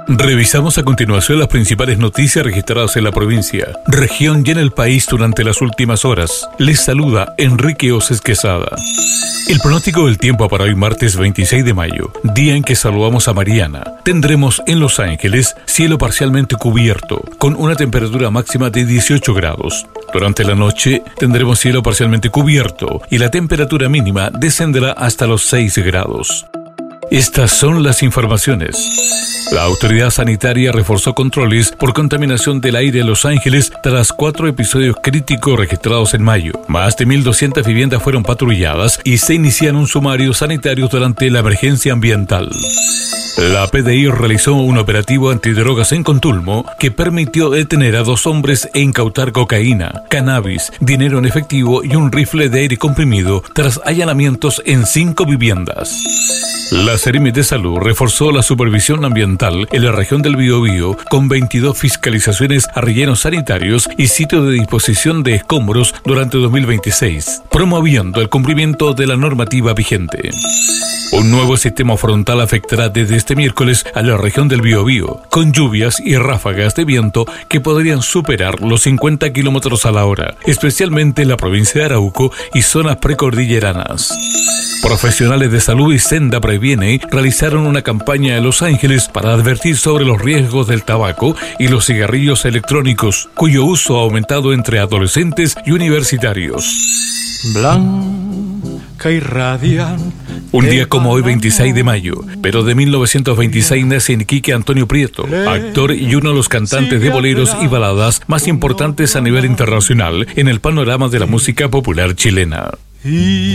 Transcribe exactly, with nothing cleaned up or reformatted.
Revisamos a continuación las principales noticias registradas en la provincia, región y en el país durante las últimas horas. Les saluda Enrique Oces Quesada. El pronóstico del tiempo para hoy martes veintiséis de mayo, día en que saludamos a Mariana. Tendremos en Los Ángeles cielo parcialmente cubierto, con una temperatura máxima de dieciocho grados. Durante la noche tendremos cielo parcialmente cubierto y la temperatura mínima descenderá hasta los seis grados. Estas son las informaciones. La autoridad sanitaria reforzó controles por contaminación del aire en Los Ángeles tras cuatro episodios críticos registrados en mayo. Más de mil doscientas viviendas fueron patrulladas y se iniciaron un sumario sanitario durante la emergencia ambiental. La P D I realizó un operativo antidrogas en Contulmo que permitió detener a dos hombres e incautar cocaína, cannabis, dinero en efectivo y un rifle de aire comprimido tras allanamientos en cinco viviendas. La Seremi de Salud reforzó la supervisión ambiental en la región del Biobío con veintidós fiscalizaciones a rellenos sanitarios y sitios de disposición de escombros durante dos mil veintiséis, promoviendo el cumplimiento de la normativa vigente. Un nuevo sistema frontal afectará desde este miércoles a la región del Biobío, con lluvias y ráfagas de viento que podrían superar los cincuenta kilómetros a la hora, especialmente en la provincia de Arauco y zonas precordilleranas. Profesionales de salud y Senda Previene realizaron una campaña en Los Ángeles para advertir sobre los riesgos del tabaco y los cigarrillos electrónicos, cuyo uso ha aumentado entre adolescentes y universitarios. Blanca y radiante. Un día como hoy, veintiséis de mayo, pero de mil novecientos veintiséis, nace en Iquique Antonio Prieto, actor y uno de los cantantes de boleros y baladas más importantes a nivel internacional en el panorama de la música popular chilena.